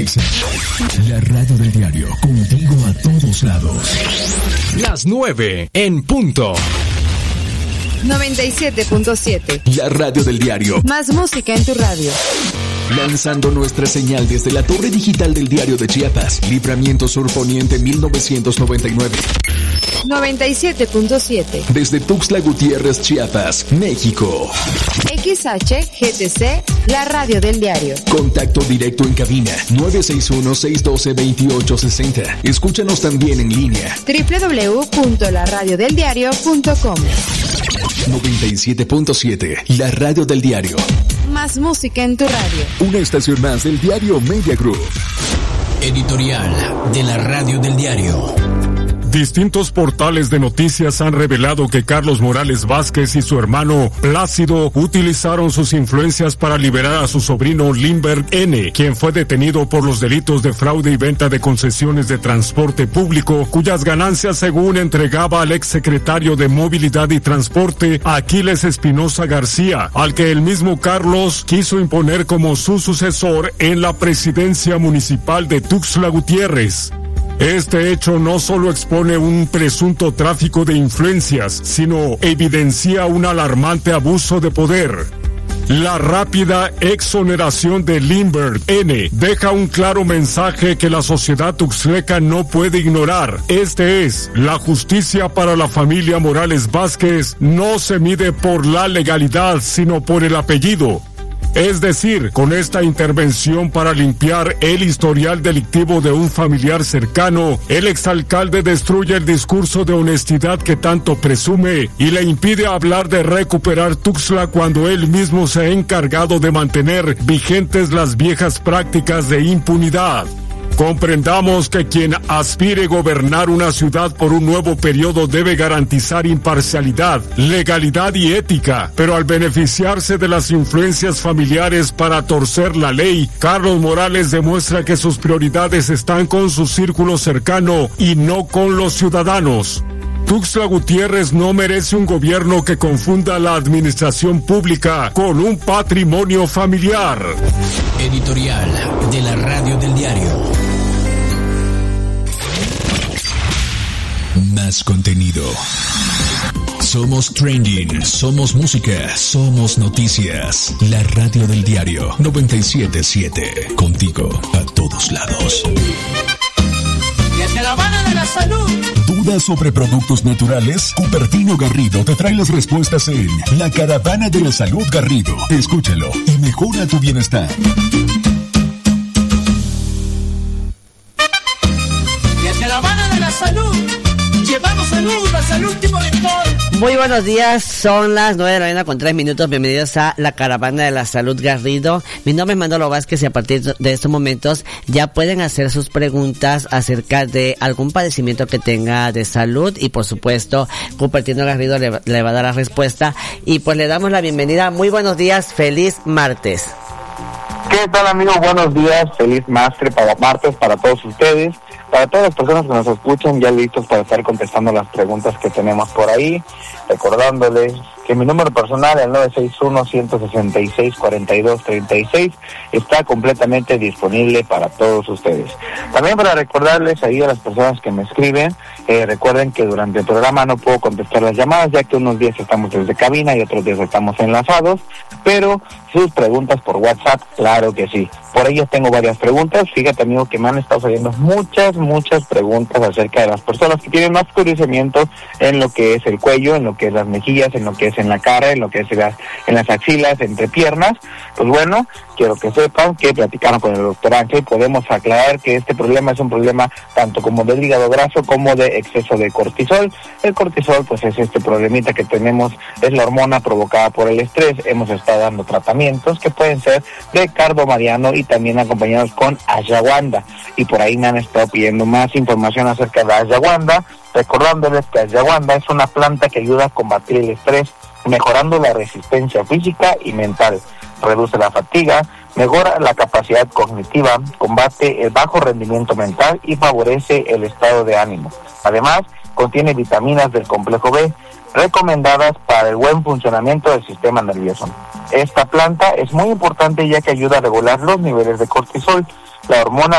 Exa, la radio del diario, contigo a todos lados. Las 9 en punto. 97.7. La radio del diario. Más música en tu radio. Lanzando nuestra señal desde la torre digital del diario de Chiapas, Libramiento Sur Poniente 1999. 97.7. Desde Tuxtla Gutiérrez, Chiapas, México. XHGTC, la radio del diario. Contacto directo en cabina 961-612-2860. Escúchanos también en línea. www.laradiodeldiario.com. 97.7, la radio del diario. Más música en tu radio. Una estación más del diario Media Group. Editorial de la radio del diario. Distintos portales de noticias han revelado que Carlos Morales Vázquez y su hermano Plácido utilizaron sus influencias para liberar a su sobrino Limber N., quien fue detenido por los delitos de fraude y venta de concesiones de transporte público, cuyas ganancias según entregaba al exsecretario de Movilidad y Transporte, Aquiles Espinosa García, al que el mismo Carlos quiso imponer como su sucesor en la presidencia municipal de Tuxtla Gutiérrez. Este hecho no solo expone un presunto tráfico de influencias, sino evidencia un alarmante abuso de poder. La rápida exoneración de Limber N. deja un claro mensaje que la sociedad tuxtleca no puede ignorar. Este es: la justicia para la familia Morales Vázquez no se mide por la legalidad, sino por el apellido. Es decir, con esta intervención para limpiar el historial delictivo de un familiar cercano, el exalcalde destruye el discurso de honestidad que tanto presume y le impide hablar de recuperar Tuxtla cuando él mismo se ha encargado de mantener vigentes las viejas prácticas de impunidad. Comprendamos que quien aspire a gobernar una ciudad por un nuevo periodo debe garantizar imparcialidad, legalidad y ética, pero al beneficiarse de las influencias familiares para torcer la ley, Carlos Morales demuestra que sus prioridades están con su círculo cercano y no con los ciudadanos. Tuxtla Gutiérrez no merece un gobierno que confunda la administración pública con un patrimonio familiar. Editorial de la radio del diario. Más contenido. Somos trending, somos música, somos noticias. La radio del diario 97.7. Contigo a todos lados. Desde la Habana de la Salud. ¿Dudas sobre productos naturales? Cupertino Garrido te trae las respuestas en La Caravana de la Salud Garrido. Escúchalo y mejora tu bienestar. Desde la Habana de la Salud. Llevamos salud hasta el último rincón. Muy buenos días, son las 9:03 a.m. Bienvenidos a la Caravana de la Salud Garrido. Mi nombre es Manolo Vázquez y a partir de estos momentos ya pueden hacer sus preguntas acerca de algún padecimiento que tenga de salud y por supuesto Cupertino Garrido le va a dar la respuesta y pues le damos la bienvenida. Muy buenos días, feliz martes. ¿Qué tal, amigos? Buenos días, feliz martes para todos ustedes. Para todas las personas que nos escuchan, ya listos para estar contestando las preguntas que tenemos por ahí, recordándoles que mi número personal, el 961-166-4236, está completamente disponible para todos ustedes. También para recordarles ahí a las personas que me escriben, recuerden que durante el programa no puedo contestar las llamadas, ya que unos días estamos desde cabina y otros días estamos enlazados, pero sus preguntas por WhatsApp, claro que sí. Por ello tengo varias preguntas. Fíjate, amigo, que me han estado saliendo muchas preguntas acerca de las personas que tienen más conocimiento en lo que es el cuello, en lo que es las mejillas, en lo que es en la cara, en lo que es en las axilas, entre piernas. Pues bueno, quiero que sepan que platicaron con el doctor Ángel, podemos aclarar que este problema es un problema tanto como del hígado graso como de exceso de cortisol. El cortisol pues es este problemita que tenemos, es la hormona provocada por el estrés. Hemos estado dando tratamientos que pueden ser de cardo mariano y también acompañados con ashwagandha, y por ahí me han estado pidiendo más información acerca de ashwagandha, recordándoles que ashwagandha es una planta que ayuda a combatir el estrés, mejorando la resistencia física y mental, reduce la fatiga, mejora la capacidad cognitiva, combate el bajo rendimiento mental y favorece el estado de ánimo. Además, contiene vitaminas del complejo B, recomendadas para el buen funcionamiento del sistema nervioso. Esta planta es muy importante ya que ayuda a regular los niveles de cortisol, la hormona